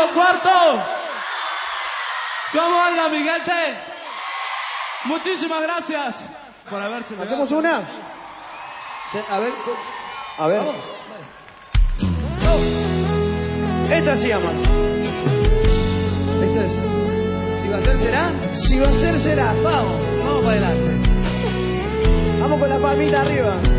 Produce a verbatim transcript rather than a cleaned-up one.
segundo cuarto. ¿Cómo anda, Miguelte? Muchísimas gracias por haberse... ¿Hacemos una? A ver. A ver. Vamos. Esta se llama. Esto es... Si va a ser, será. Si va a ser, será. Vamos, vamos para adelante. Vamos con la palmita arriba.